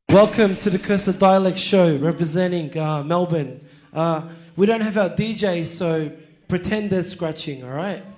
Welcome to the Cursed Dialect Show, representing Melbourne. We don't have our DJ, so pretend they're scratching, all right?